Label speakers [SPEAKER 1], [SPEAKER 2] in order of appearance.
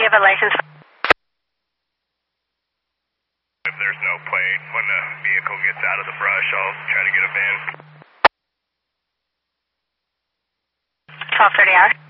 [SPEAKER 1] you have a license?
[SPEAKER 2] If there's no plate, when the vehicle gets out of the brush, I'll try to get a van.
[SPEAKER 1] 12:30 hours.